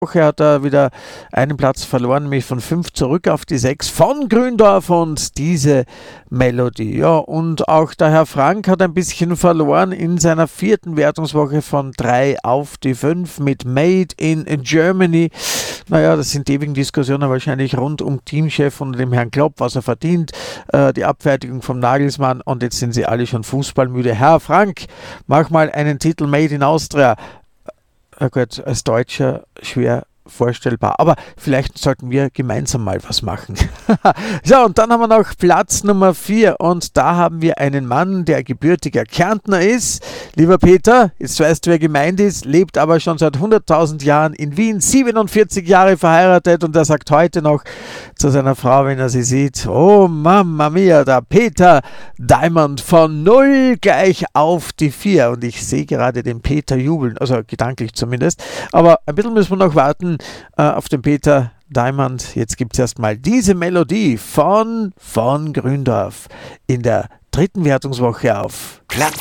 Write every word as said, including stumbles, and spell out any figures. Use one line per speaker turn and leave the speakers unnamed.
Woche hat er wieder einen Platz verloren, nämlich von fünf zurück auf die sechs von Gründorf und diese Melodie. Ja, und auch der Herr Frank hat ein bisschen verloren in seiner vierten Wertungswoche von drei auf die fünf mit Made in Germany. Naja, das sind ewigen Diskussionen wahrscheinlich rund um Teamchef und dem Herrn Klopp, was er verdient, äh, die Abfertigung vom Nagelsmann und jetzt sind sie alle schon fußballmüde. Herr Frank, mach mal einen Titel Made in Austria. Ja gut, als Deutscher schwer vorstellbar, aber vielleicht sollten wir gemeinsam mal was machen. So, und dann haben wir noch Platz Nummer vier und da haben wir einen Mann, der gebürtiger Kärntner ist. Lieber Peter, jetzt weißt du, wer gemeint ist, lebt aber schon seit hunderttausend Jahren in Wien, siebenundvierzig Jahre verheiratet und er sagt heute noch zu seiner Frau, wenn er sie sieht, oh Mama mia, der Peter Diamond von null gleich auf die vier und ich sehe gerade den Peter jubeln, also gedanklich zumindest, aber ein bisschen müssen wir noch warten äh, auf den Peter Diamond. Jetzt gibt es erstmal diese Melodie von von Gründorf in der dritten Wertungswoche auf
Platz